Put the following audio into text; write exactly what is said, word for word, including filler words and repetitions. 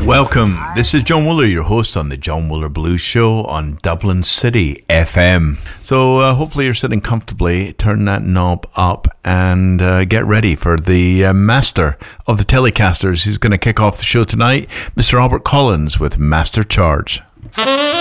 Welcome. This is John Wooler, your host on the John Wooler Blues Show on Dublin City F M. So uh, hopefully you're sitting comfortably, turn that knob up and uh, get ready for the uh, master of the Telecasters who's going to kick off the show tonight, Mister Albert Collins with Master Charge.